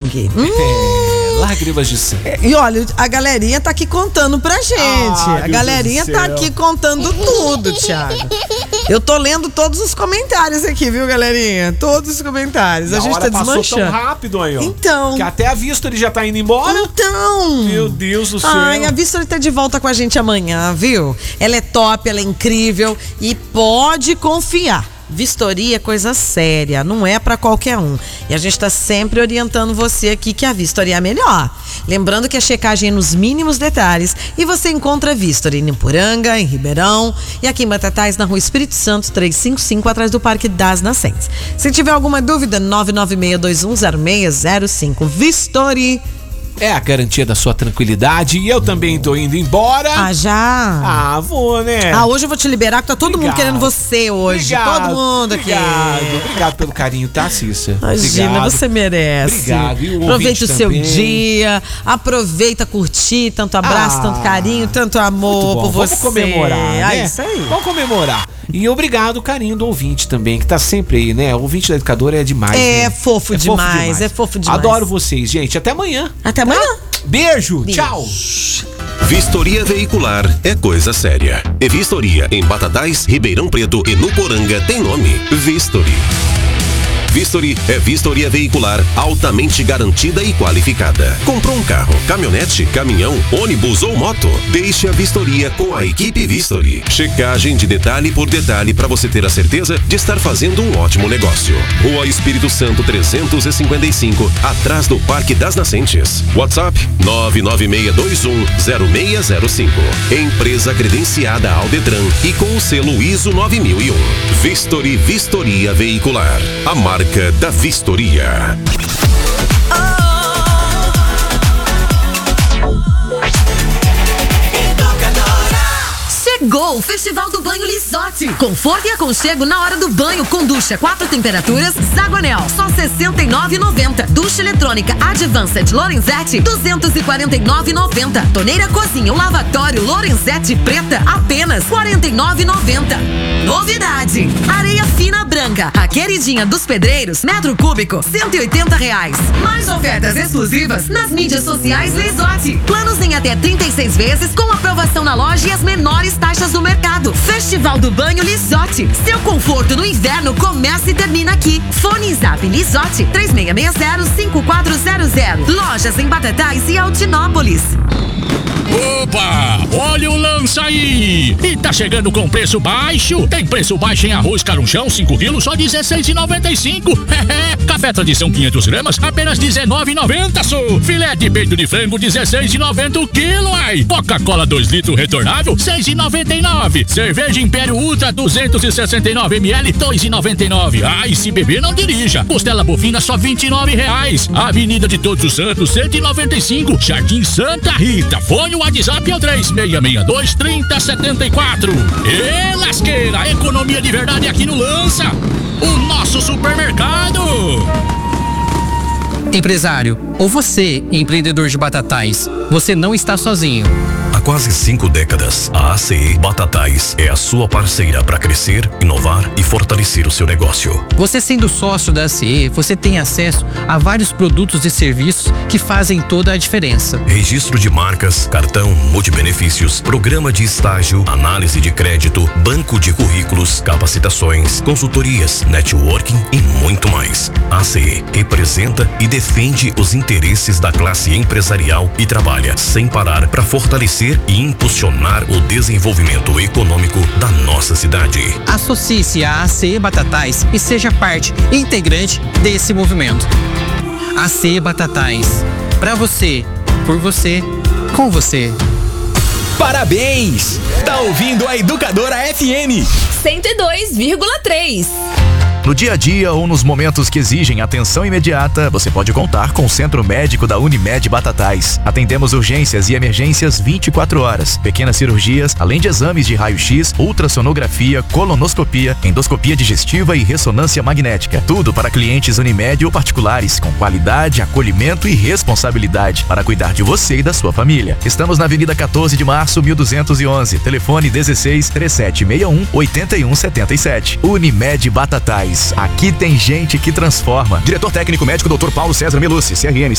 sangue. Lágrimas de sangue. E olha, a galerinha tá aqui contando pra gente. A galerinha tá aqui contando tudo, Thiago. Eu tô lendo todos os comentários aqui, viu, galerinha? Todos os comentários. A gente tá desmanchando. Passou tão rápido aí, ó. Então. Que até a Vistory já tá indo embora. Então. Meu Deus do céu. Ai, a Vistory tá de volta com a gente amanhã, viu? Ela é top, ela é incrível e pode confiar. Vistoria é coisa séria, não é pra qualquer um. E a gente tá sempre orientando você aqui que a Vistoria é a melhor. Lembrando que a checagem é nos mínimos detalhes e você encontra a Vistoria em Poranga, em Ribeirão e aqui em Batatais, na Rua Espírito Santo 355, atrás do Parque das Nascentes. Se tiver alguma dúvida, 996210605. Vistoria é a garantia da sua tranquilidade. E eu também tô indo embora. Ah, já? Ah, vou, né? Ah, hoje eu vou te liberar, que tá todo mundo querendo você hoje. Obrigado, todo mundo aqui. Obrigado pelo carinho, tá, Cissa? Imagina, obrigado. Você merece. Obrigado. E o aproveita o seu também. dia, aproveita curtir, tanto abraço, tanto carinho, tanto amor por você. Vamos comemorar, né? Isso aí. Vamos comemorar. E obrigado o carinho do ouvinte também, que tá sempre aí, né? O ouvinte da Educadora é demais, né? Fofo demais, é fofo demais. Adoro vocês, gente. Até amanhã. Até amanhã. Beijo. Tchau. Vistoria veicular é coisa séria. E Vistoria em Batatais, Ribeirão Preto e Nuporanga tem nome: Vistory. Vistory é vistoria veicular altamente garantida e qualificada. Comprou um carro, caminhonete, caminhão, ônibus ou moto? Deixe a vistoria com a equipe Vistory. Checagem de detalhe por detalhe para você ter a certeza de estar fazendo um ótimo negócio. Rua Espírito Santo 355, atrás do Parque das Nascentes. WhatsApp 996210605. Empresa credenciada ao Detran e com o selo ISO 9001. Vistory Vistoria Veicular. A marca da Vistoria. Chegou o Festival do Banho Lisotti. Conforto e aconchego na hora do banho, com ducha 4 temperaturas, Zagonel, só R$ 69,90. Ducha eletrônica Advanced Lorenzetti, R$ 249,90. Torneira cozinha, lavatório Lorenzetti preta, apenas R$ 49,90. Novidade: areia fina branca, a queridinha dos pedreiros, metro cúbico, R$ 180. Mais ofertas exclusivas nas mídias sociais Lisotti. Planos em até 36 vezes com aprovação na loja e as menores taxas do mercado. Festival do Banho Lisotti. Seu conforto no inverno começa e termina aqui. Fone Zap Lisotti 3660-5400. Lojas em Batatais e Altinópolis. Opa! Olha o lança aí! E tá chegando com preço baixo? Tem preço baixo em arroz carunchão 5 quilos, só R$16,95. Café tradição 500 gramas, apenas R$19,90, só. Filé de peito de frango, R$16,90 o quilo, ai. Coca-Cola 2 litros retornável, R$6,99. Cerveja Império Ultra 269 ml, R$2,99. Ai, se beber não dirija. Costela bovina só R$29. Avenida de Todos os Santos, 195, Jardim Santa Rita. Fone o WhatsApp é o 3662-3074. E lasqueira, economia de verdade aqui no Lança, o nosso supermercado. Empresário, ou você, empreendedor de Batatais, você não está sozinho. Há quase 5 décadas, a ACE Batatais é a sua parceira para crescer, inovar e fortalecer o seu negócio. Você sendo sócio da ACE, você tem acesso a vários produtos e serviços que fazem toda a diferença. Registro de marcas, cartão multibenefícios, programa de estágio, análise de crédito, banco de currículos, capacitações, consultorias, networking e muito mais. A ACE representa e defende os interesses da classe empresarial e trabalha sem parar para fortalecer e impulsionar o desenvolvimento econômico da nossa cidade. Associe-se à ACE Batatais e seja parte integrante desse movimento. ACE Batatais. Pra você, por você, com você. Parabéns! Tá ouvindo a Educadora FM 102,3. No dia a dia ou nos momentos que exigem atenção imediata, você pode contar com o Centro Médico da Unimed Batatais. Atendemos urgências e emergências 24 horas, pequenas cirurgias, além de exames de raio-x, ultrassonografia, colonoscopia, endoscopia digestiva e ressonância magnética. Tudo para clientes Unimed ou particulares, com qualidade, acolhimento e responsabilidade para cuidar de você e da sua família. Estamos na Avenida 14 de Março, 1211, telefone 16-3761-8177. Unimed Batatais. Aqui tem gente que transforma. Diretor técnico médico Dr. Paulo César Melucci, CRM